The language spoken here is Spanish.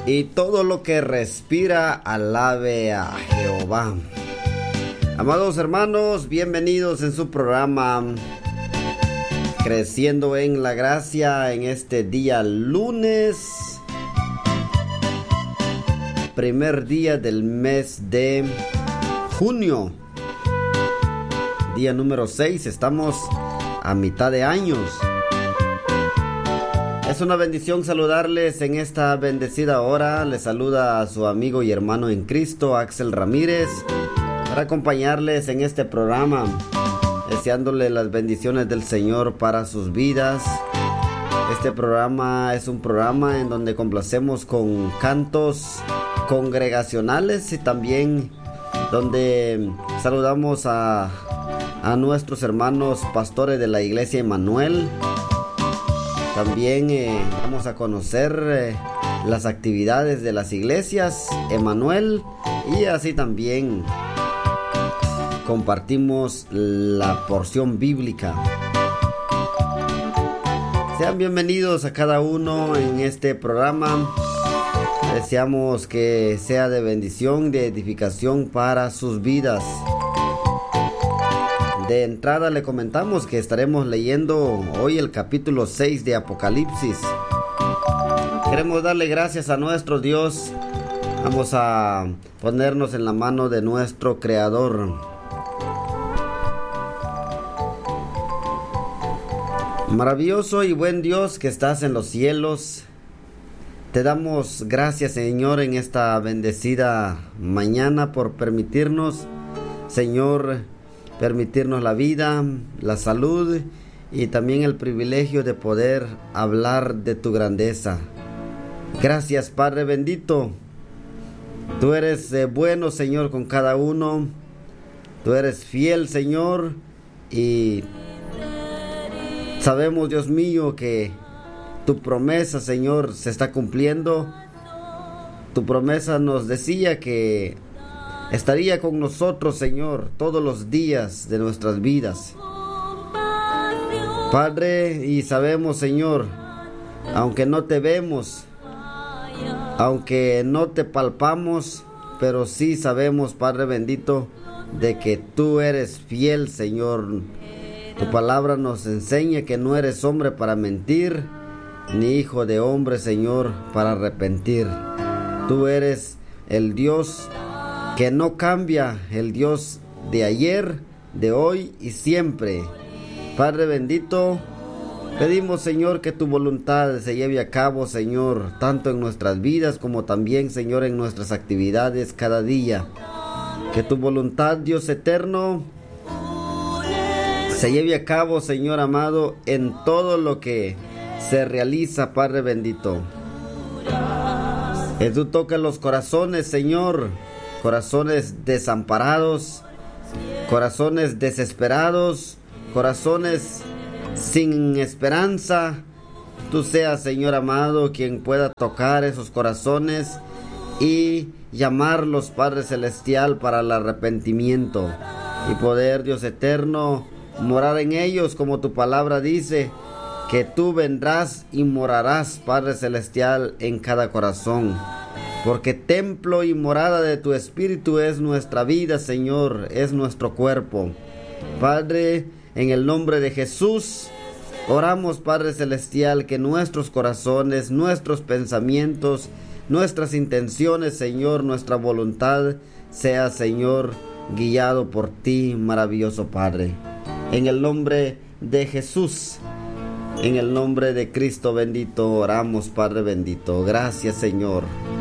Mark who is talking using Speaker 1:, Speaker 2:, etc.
Speaker 1: y todo lo que respira alabe a Jehová. Amados hermanos, bienvenidos en su programa Creciendo en la Gracia en este día lunes, primer día del mes de junio, día número 6, estamos a mitad de años. Es una bendición saludarles en esta bendecida hora. Les saluda a su amigo y hermano en Cristo, Axel Ramírez, para acompañarles en este programa, deseándole las bendiciones del Señor para sus vidas. Este programa es un programa en donde complacemos con cantos congregacionales y también donde saludamos a nuestros hermanos pastores de la iglesia Emmanuel. También vamos a conocer las actividades de las iglesias Emmanuel y así también compartimos la porción bíblica. Sean bienvenidos a cada uno en este programa. Deseamos que sea de bendición, de edificación para sus vidas. De entrada le comentamos que estaremos leyendo hoy el capítulo 6 de Apocalipsis. Queremos darle gracias a nuestro Dios. Vamos a ponernos en la mano de nuestro Creador. Maravilloso y buen Dios que estás en los cielos, te damos gracias, Señor, en esta bendecida mañana por permitirnos, Señor, permitirnos la vida, la salud y también el privilegio de poder hablar de tu grandeza. Gracias, Padre bendito. Tú eres bueno, Señor, con cada uno. Tú eres fiel, Señor, y sabemos, Dios mío, que tu promesa, Señor, se está cumpliendo. Tu promesa nos decía que estaría con nosotros, Señor, todos los días de nuestras vidas. Padre, y sabemos, Señor, aunque no te vemos, aunque no te palpamos, pero sí sabemos, Padre bendito, de que tú eres fiel, Señor. Tu palabra nos enseña que no eres hombre para mentir, ni hijo de hombre, Señor, para arrepentir. Tú eres el Dios que no cambia, el Dios de ayer, de hoy y siempre. Padre bendito, pedimos, Señor, que tu voluntad se lleve a cabo, Señor, tanto en nuestras vidas como también, Señor, en nuestras actividades cada día. Que tu voluntad, Dios eterno, se lleve a cabo, Señor amado, en todo lo que se realiza, Padre bendito. Que tú toques los corazones, Señor, corazones desamparados, corazones desesperados, corazones sin esperanza. Tú seas, Señor amado, quien pueda tocar esos corazones y llamarlos, Padre celestial, para el arrepentimiento y poder, Dios eterno, morar en ellos, como tu palabra dice, que tú vendrás y morarás, Padre celestial, en cada corazón. Porque templo y morada de tu Espíritu es nuestra vida, Señor, es nuestro cuerpo. Padre, en el nombre de Jesús, oramos, Padre celestial, que nuestros corazones, nuestros pensamientos, nuestras intenciones, Señor, nuestra voluntad, sea, Señor, guiado por ti, maravilloso Padre. En el nombre de Jesús, en el nombre de Cristo bendito, oramos, Padre bendito. Gracias, Señor.